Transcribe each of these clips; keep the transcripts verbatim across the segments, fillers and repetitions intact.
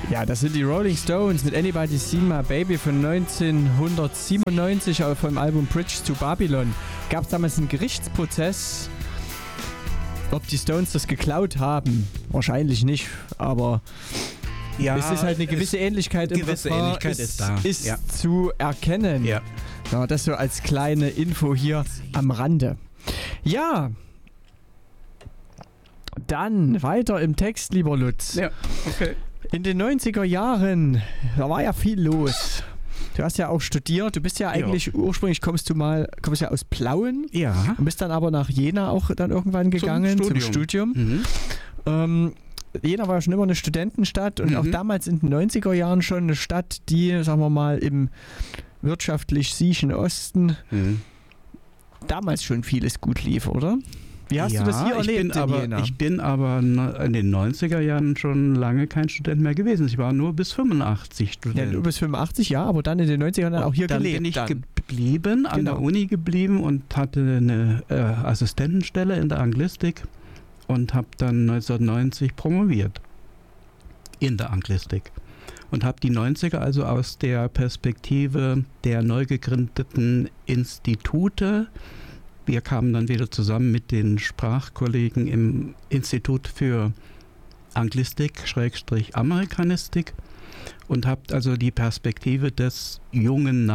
Ja, das sind die Rolling Stones mit Anybody Seen My Baby von neunzehnhundertsiebenundneunzig vom Album Bridge to Babylon. Gab es damals einen Gerichtsprozess, ob die Stones das geklaut haben? Wahrscheinlich nicht, aber ja, es ist halt eine gewisse Ähnlichkeit im gewisse Refrain Ähnlichkeit ist, ist da. Ist ja. zu erkennen. Ja. Ja, das so als kleine Info hier am Rande. Ja, dann weiter im Text, lieber Lutz. Ja, okay. In den neunziger Jahren, da war ja viel los. Du hast ja auch studiert. Du bist ja eigentlich, ja. ursprünglich kommst du mal, kommst ja aus Plauen. Ja. Und bist dann aber nach Jena auch dann irgendwann gegangen zum Studium. Zum Studium. Mhm. Ähm, Jena war ja schon immer eine Studentenstadt und mhm. auch damals in den neunziger Jahren schon eine Stadt, die, sagen wir mal, im wirtschaftlich siechen Osten mhm. damals schon vieles gut lief, oder? Wie hast ja, du das hier erlebt ich bin, in aber, Jena? ich bin aber in den neunziger Jahren schon lange kein Student mehr gewesen. Ich war nur bis fünfundachtzig Student. Ja, nur bis fünfundachtzig, ja, aber dann in den neunzigern dann auch hier dann gelebt. Dann bin ich dann. geblieben, an genau. der Uni geblieben und hatte eine äh, Assistentenstelle in der Anglistik und habe dann neunzehnhundertneunzig promoviert in der Anglistik. Und habe die neunziger also aus der Perspektive der neu gegründeten Institute. Wir kamen dann wieder zusammen mit den Sprachkollegen im Institut für Anglistik, Schrägstrich Amerikanistik und habt also die Perspektive des jungen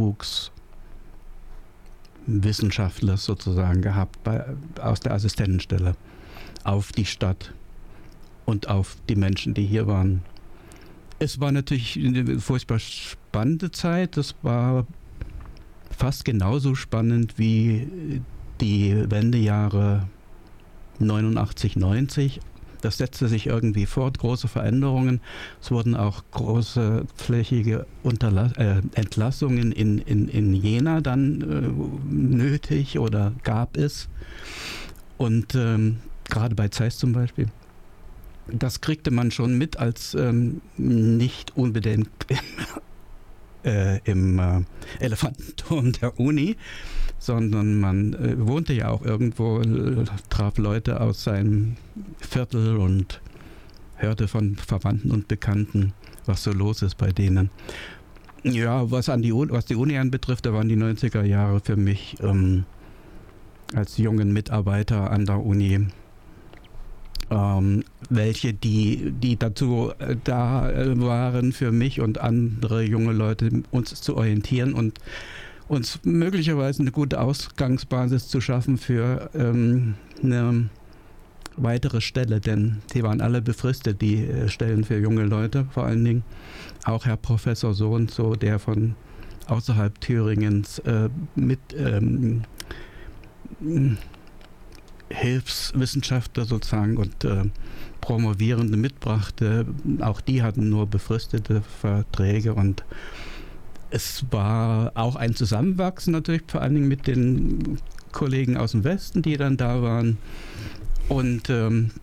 Nachwuchswissenschaftlers sozusagen gehabt bei, aus der Assistentenstelle auf die Stadt und auf die Menschen, die hier waren. Es war natürlich eine furchtbar spannende Zeit. Das war fast genauso spannend wie die Wendejahre neunundachtzig, neunzig. Das setzte sich irgendwie fort, große Veränderungen. Es wurden auch große flächige Unterla- äh, Entlassungen in, in, in Jena dann äh, nötig oder gab es. Und ähm, gerade bei Zeiss zum Beispiel. Das kriegte man schon mit als ähm, nicht unbedingt Äh, im äh, Elefantenturm der Uni, sondern man äh, wohnte ja auch irgendwo, äh, traf Leute aus seinem Viertel und hörte von Verwandten und Bekannten, was so los ist bei denen. Ja, was, an die, was die Uni anbetrifft, da waren die neunziger Jahre für mich ähm, als jungen Mitarbeiter an der Uni Ähm, welche die, die dazu äh, da äh, waren, für mich und andere junge Leute uns zu orientieren und uns möglicherweise eine gute Ausgangsbasis zu schaffen für ähm, eine weitere Stelle, denn die waren alle befristet, die äh, Stellen für junge Leute, vor allen Dingen auch Herr Professor so und so, der von außerhalb Thüringens äh, mit ähm, Hilfswissenschaftler sozusagen und äh, Promovierende mitbrachte. Auch die hatten nur befristete Verträge und es war auch ein Zusammenwachsen natürlich, vor allen Dingen mit den Kollegen aus dem Westen, die dann da waren. Und ähm,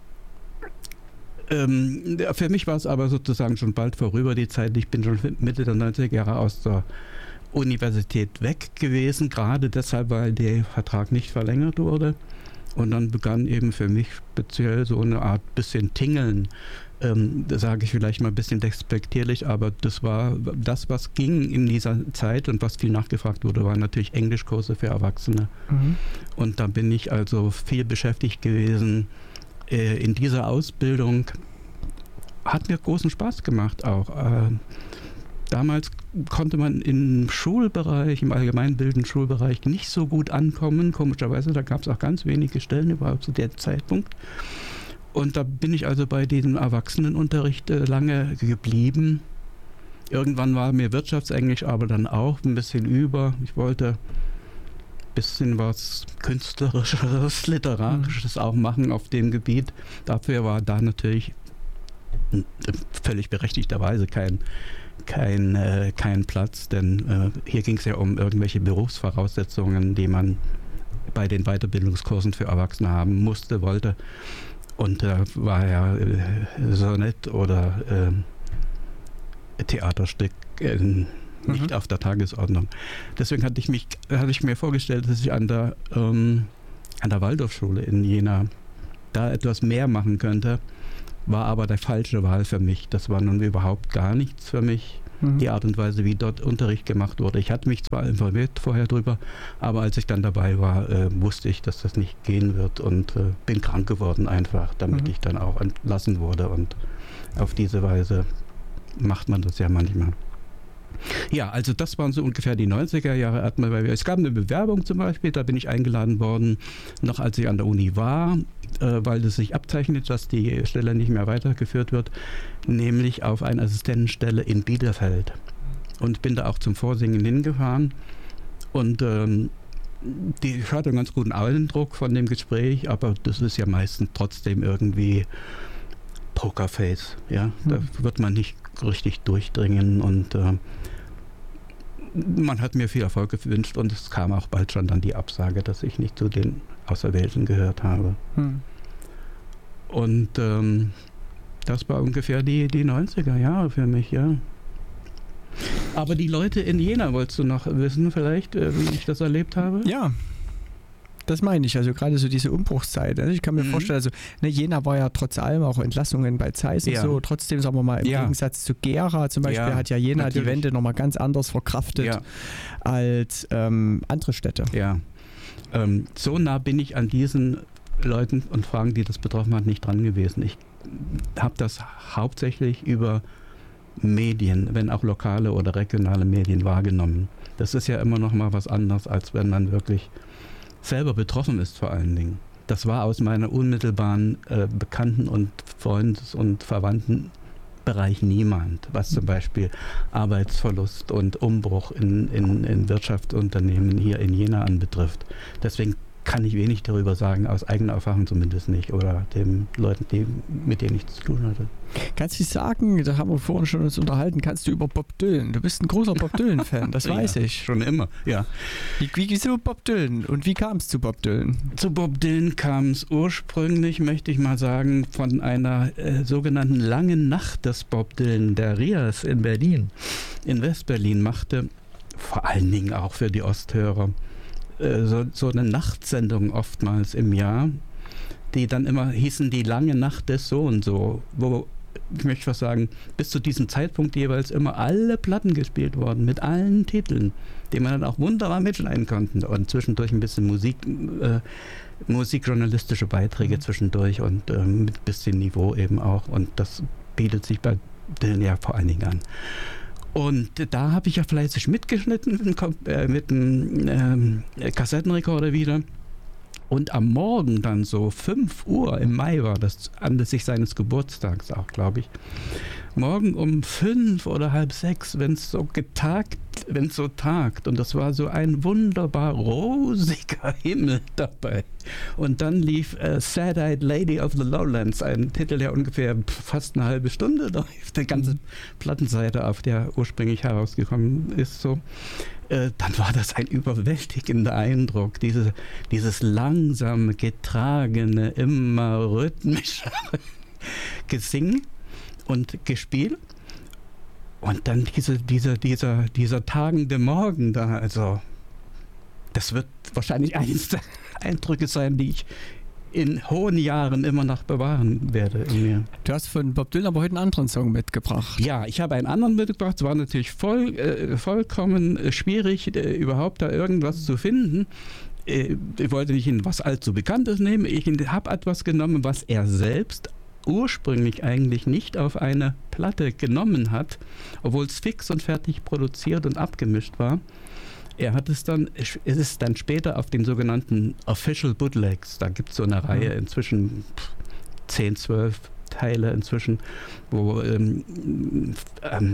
ähm, für mich war es aber sozusagen schon bald vorüber die Zeit. Ich bin schon Mitte der neunziger Jahre aus der Universität weg gewesen, gerade deshalb, weil der Vertrag nicht verlängert wurde. Und dann begann eben für mich speziell so eine Art bisschen Tingeln. Ähm, da sage ich vielleicht mal ein bisschen despektierlich, aber das war das, was ging in dieser Zeit und was viel nachgefragt wurde, waren natürlich Englischkurse für Erwachsene. Mhm. Und da bin ich also viel beschäftigt gewesen äh, in dieser Ausbildung. Hat mir großen Spaß gemacht auch. Äh, Damals konnte man im Schulbereich, im allgemeinbildenden Schulbereich nicht so gut ankommen. Komischerweise, da gab es auch ganz wenige Stellen überhaupt zu dem Zeitpunkt. Und da bin ich also bei diesem Erwachsenenunterricht äh, lange geblieben. Irgendwann war mir Wirtschaftsenglisch aber dann auch ein bisschen über. Ich wollte ein bisschen was Künstlerisches, Literarisches auch machen auf dem Gebiet. Dafür war da natürlich völlig berechtigterweise kein Kein, äh, kein Platz, denn äh, hier ging es ja um irgendwelche Berufsvoraussetzungen, die man bei den Weiterbildungskursen für Erwachsene haben musste, wollte. Und da äh, war ja äh, Sonett oder äh, Theaterstück äh, nicht mhm. auf der Tagesordnung. Deswegen hatte ich mich, hatte ich mir vorgestellt, dass ich an der, ähm, an der Waldorfschule in Jena da etwas mehr machen könnte, war aber der falsche Wahl für mich. Das war nun überhaupt gar nichts für mich, mhm. die Art und Weise, wie dort Unterricht gemacht wurde. Ich hatte mich zwar informiert vorher drüber, aber als ich dann dabei war, äh, wusste ich, dass das nicht gehen wird und äh, bin krank geworden einfach, damit mhm. ich dann auch entlassen wurde. Und auf diese Weise macht man das ja manchmal. Ja, also das waren so ungefähr die neunziger Jahre. Es gab eine Bewerbung zum Beispiel, da bin ich eingeladen worden, noch als ich an der Uni war, äh, weil es sich abzeichnet, dass die Stelle nicht mehr weitergeführt wird, nämlich auf eine Assistentenstelle in Bielefeld. Und bin da auch zum Vorsingen hingefahren und ähm, die, ich hatte einen ganz guten Eindruck von dem Gespräch, aber das ist ja meistens trotzdem irgendwie Pokerface, ja, da wird man nicht richtig durchdringen und äh, man hat mir viel Erfolg gewünscht und es kam auch bald schon dann die Absage, dass ich nicht zu den Auserwählten gehört habe. Hm. Und ähm, das war ungefähr die, die neunziger Jahre für mich, ja. Aber die Leute in Jena, wolltest du noch wissen vielleicht, äh, wie ich das erlebt habe? Ja. Das meine ich, also gerade so diese Umbruchszeit. Also ich kann mir mhm. vorstellen, also ne, Jena war ja trotz allem auch Entlassungen bei Zeiss und ja. so, trotzdem sagen wir mal im ja. Gegensatz zu Gera zum Beispiel ja, hat ja Jena natürlich. Die Wende nochmal ganz anders verkraftet ja. als ähm, andere Städte. Ja, ähm, so nah bin ich an diesen Leuten und Fragen, die das betroffen hat, nicht dran gewesen. Ich habe das hauptsächlich über Medien, wenn auch lokale oder regionale Medien wahrgenommen. Das ist ja immer noch mal was anderes, als wenn man wirklich selber betroffen ist vor allen Dingen. Das war aus meiner unmittelbaren äh, Bekannten- und Freundes- und Verwandtenbereich niemand, was zum Beispiel Arbeitsverlust und Umbruch in, in, in Wirtschaftsunternehmen hier in Jena anbetrifft. Deswegen kann ich wenig darüber sagen, aus eigener Erfahrung zumindest nicht, oder den Leuten, die, mit denen ich zu tun hatte. Kannst du sagen, da haben wir vorhin schon uns unterhalten, kannst du über Bob Dylan, du bist ein großer Bob Dylan-Fan, das weiß ja, ich. Schon immer, ja. Wie, wie wieso Bob Dylan und wie kam es zu Bob Dylan? Zu Bob Dylan kam es ursprünglich, möchte ich mal sagen, von einer äh, sogenannten langen Nacht, das Bob Dylan, der Rias in Berlin, in Westberlin machte, vor allen Dingen auch für die Osthörer. So, so eine Nachtsendung oftmals im Jahr, die dann immer hießen, die lange Nacht des so und so, wo, ich möchte was sagen, bis zu diesem Zeitpunkt jeweils immer alle Platten gespielt worden, mit allen Titeln, die man dann auch wunderbar mitschneiden konnte und zwischendurch ein bisschen Musik, äh, musikjournalistische Beiträge mhm. zwischendurch und äh, mit ein bisschen Niveau eben auch, und das bietet sich bei Dylan ja vor allen Dingen an. Und da habe ich ja fleißig mitgeschnitten mit einem ähm, Kassettenrekorder wieder. Und am Morgen dann so fünf Uhr im Mai war das, anlässlich seines Geburtstags auch, glaube ich. Morgen um fünf oder halb sechs, wenn es so getagt, wenn es so tagt. Und das war so ein wunderbar rosiger Himmel dabei. Und dann lief äh, Sad-Eyed Lady of the Lowlands, ein Titel, der ungefähr fast eine halbe Stunde läuft, die ganze mhm. Plattenseite, auf der ursprünglich herausgekommen ist, so. Äh, dann war das ein überwältigender Eindruck, diese, dieses langsame, getragene, immer rhythmische Gesingen und Gespiel. Und dann diese, diese, dieser, dieser tagende Morgen da, also das wird wahrscheinlich eines der Eindrücke sein, die ich in hohen Jahren immer noch bewahren werde in mir. Du hast von Bob Dylan aber heute einen anderen Song mitgebracht. Ja, ich habe einen anderen mitgebracht. Es war natürlich voll, äh, vollkommen äh, schwierig, äh, überhaupt da irgendwas zu finden. Äh, ich wollte nicht in was allzu Bekanntes nehmen. Ich habe etwas genommen, was er selbst ursprünglich eigentlich nicht auf eine Platte genommen hat, obwohl es fix und fertig produziert und abgemischt war. Er hat es dann, es ist dann später auf den sogenannten Official Bootlegs, da gibt es so eine Reihe inzwischen, zehn, zwölf Teile inzwischen, wo ähm, ähm,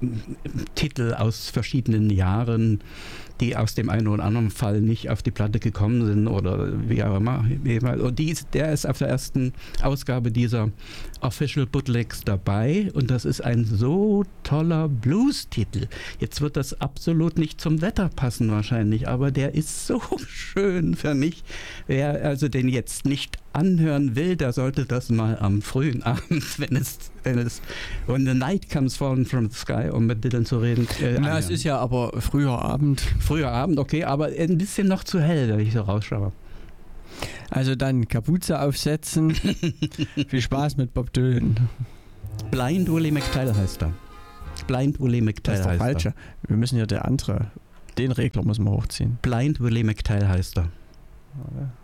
Titel aus verschiedenen Jahren, die aus dem einen oder anderen Fall nicht auf die Platte gekommen sind oder wie auch immer. Und die, der ist auf der ersten Ausgabe dieser Official Bootlegs dabei, und das ist ein so toller Blues-Titel. Jetzt wird das absolut nicht zum Wetter passen wahrscheinlich, aber der ist so schön für mich. Wer also den jetzt nicht anhören will, der sollte das mal am frühen Abend, wenn es, wenn es When the Night Comes Falling from the Sky, um mit Dylan zu reden. Äh, Na, es ist ja aber früher Abend. Früher Abend, okay, aber ein bisschen noch zu hell, wenn ich so rausschaue. Also dann Kapuze aufsetzen. Viel Spaß mit Bob Dylan. Blind Willie McTell heißt er. Blind Willie McTell heißt er. Das ist doch falsch. er. Wir müssen ja der andere, den Regler müssen wir hochziehen. Blind Willie McTell heißt er. Okay.